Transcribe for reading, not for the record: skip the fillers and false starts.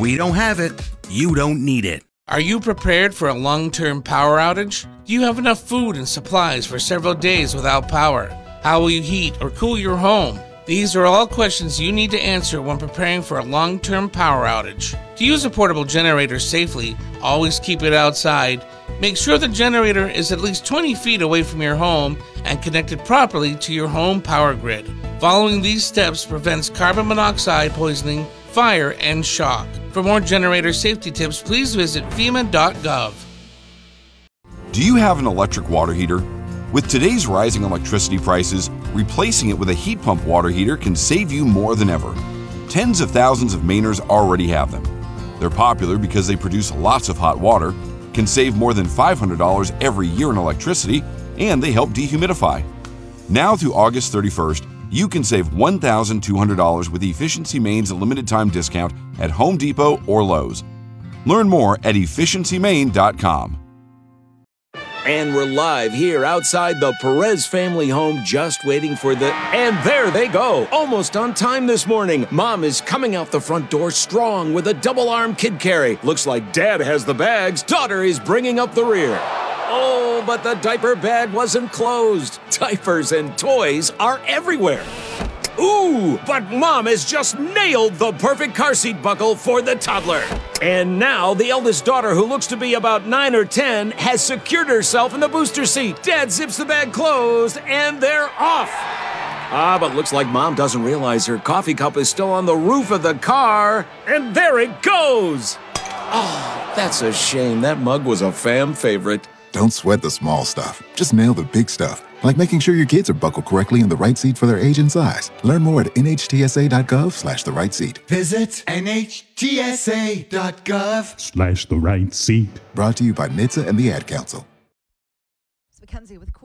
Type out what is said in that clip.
We don't have it. You don't need it. Are you prepared for a long-term power outage? Do you have enough food and supplies for several days without power? How will you heat or cool your home? These are all questions you need to answer when preparing for a long-term power outage. To use a portable generator safely, always keep it outside. Make sure the generator is at least 20 feet away from your home and connected properly to your home power grid. Following these steps prevents carbon monoxide poisoning, fire, and shock. For more generator safety tips, please visit FEMA.gov. Do you have an electric water heater? With today's rising electricity prices, replacing it with a heat pump water heater can save you more than ever. Tens of thousands of Mainers already have them. They're popular because they produce lots of hot water, can save more than $500 every year in electricity, and they help dehumidify. Now through August 31st, you can save $1,200 with Efficiency Maine's limited time discount at Home Depot or Lowe's. Learn more at efficiencymaine.com. And we're live here outside the Perez family home, just waiting for the... And there they go! Almost on time this morning. Mom is coming out the front door strong with a double-arm kid carry. Looks like Dad has the bags. Daughter is bringing up the rear. Oh, but the diaper bag wasn't closed. Diapers and toys are everywhere. Ooh, but Mom has just nailed the perfect car seat buckle for the toddler. And now the eldest daughter, who looks to be about 9 or 10, has secured herself in the booster seat. Dad zips the bag closed, and they're off. But looks like Mom doesn't realize her coffee cup is still on the roof of the car. And there it goes. Oh, that's a shame. That mug was a fam favorite. Don't sweat the small stuff. Just nail the big stuff, like making sure your kids are buckled correctly in the right seat for their age and size. Learn more at nhtsa.gov/the right seat. Visit nhtsa.gov/ the right seat. Brought to you by NHTSA and the Ad Council. Mackenzie with